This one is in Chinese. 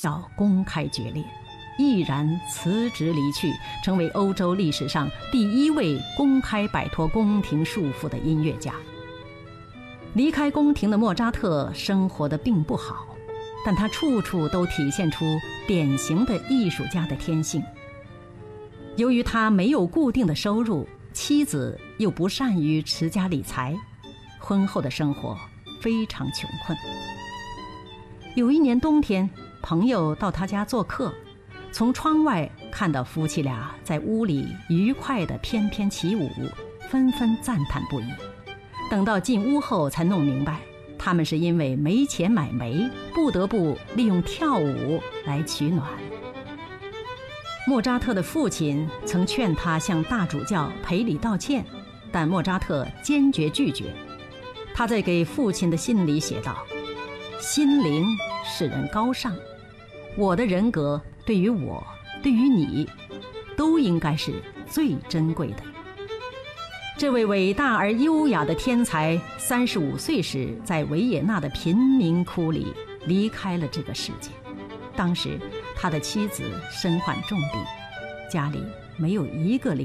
要公开决裂，毅然辞职离去，成为欧洲历史上第一位公开摆脱宫廷束缚的音乐家。离开宫廷的莫扎特生活得并不好，但他处处都体现出典型的艺术家的天性。由于他没有固定的收入，妻子又不善于持家理财，婚后的生活非常穷困。有一年冬天，朋友到他家做客，从窗外看到夫妻俩在屋里愉快地翩翩起舞，纷纷赞叹不已。等到进屋后才弄明白，他们是因为没钱买煤，不得不利用跳舞来取暖。莫扎特的父亲曾劝他向大主教赔礼道歉，但莫扎特坚决拒绝。他在给父亲的信里写道：心灵使人高尚，我的人格对于我，对于你，都应该是最珍贵的。这位伟大而优雅的天才35岁时在维也纳的贫民窟里离开了这个世界。当时他的妻子身患重病，家里没有一个